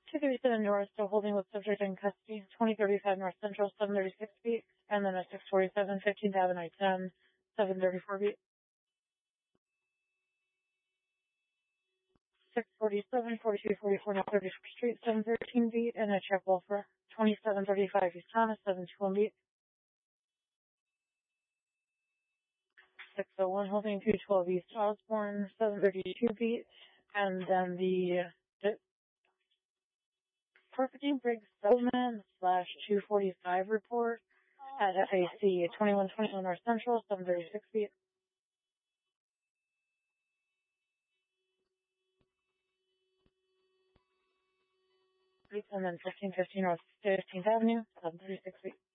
237 North, still holding with subject in custody. 2035 North Central, 736 feet. And then a 647, 15th Avenue, 10, 734 feet. 647, 42, 44, North 34th Street, 713 feet. And a check wall for 2735 East Thomas, 721 feet. 601 holding 212 East Osborne, 732 feet. And then the Property Briggs Settlement / 245 report at FAC 2121 North Central, 736 feet. And then 1515 North 15th Avenue, 736 feet.